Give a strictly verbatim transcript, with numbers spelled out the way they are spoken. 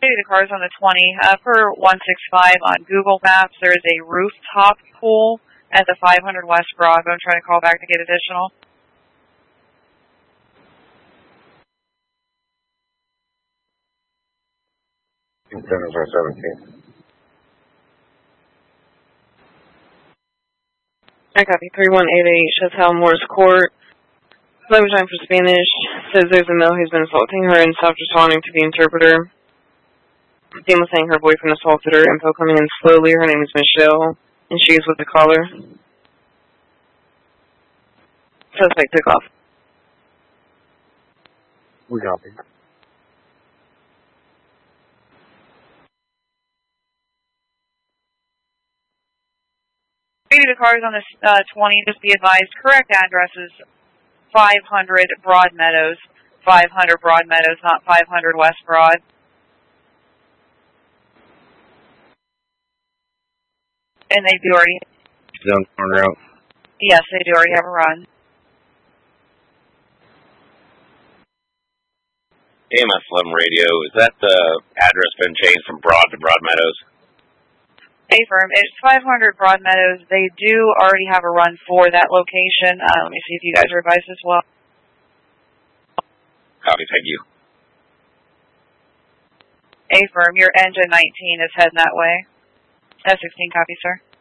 The car's on the twenty. Uh, per one sixty-five on Google Maps, there is a rooftop pool at the five hundred West Broad. I'm trying to call back to get additional. seventeen. I copy. three one eight eight, Chatel Morris Court. Language line for Spanish. Says there's a male who's been assaulting her and stopped responding to the interpreter. Female saying her boyfriend assaulted her. Info coming in slowly. Her name is Michelle, and she is with the caller. Suspect took off. We copy. Maybe the car is on the uh, twenty. Just be advised, correct address is five hundred Broad Meadows. five hundred Broad Meadows, not five hundred West Broad. And they do already... Down corner out. Yes, they do already have a run. A M S eleven radio, is that the address been changed from Broad to Broad Meadows? A-firm, it's five hundred Broad Meadows. They do already have a run for that location. Uh, let me see if you guys are advised as well. Copy, thank you. A-firm, your engine nineteen is heading that way. S sixteen, copy, sir.